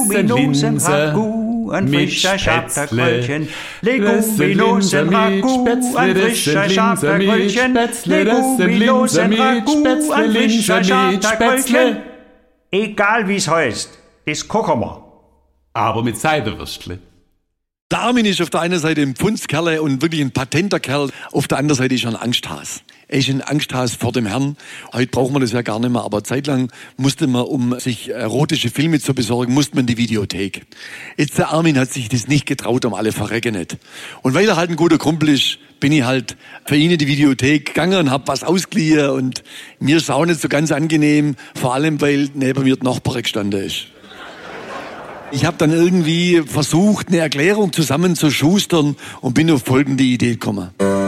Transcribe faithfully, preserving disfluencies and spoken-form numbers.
Leguminosen Ragout, ein frischer Schabterkröllchen. Leguminosen Ragout, ein frischer Schabterkröllchen. Leguminosen Ragout, ein frischer Schabterkröllchen. Egal wie's heißt, das kochen wir. Aber mit Seidewürstle. Der Armin ist auf der einen Seite ein Pfundskerl und wirklich ein patenter Kerl. Auf der anderen Seite ist er ein Angsthas. Er ist ein Angsthas vor dem Herrn. Heute braucht man das ja gar nicht mehr, aber zeitlang musste man, um sich erotische Filme zu besorgen, musste man die Videothek. Jetzt der Armin hat sich das nicht getraut, um alle verrecken nicht. Und weil er halt ein guter Kumpel ist, bin ich halt für ihn in die Videothek gegangen und hab was ausgeliehen und mir ist auch nicht so ganz angenehm, vor allem weil neben mir die Nachbarin gestanden ist. Ich habe dann irgendwie versucht, eine Erklärung zusammenzuschustern und bin auf folgende Idee gekommen.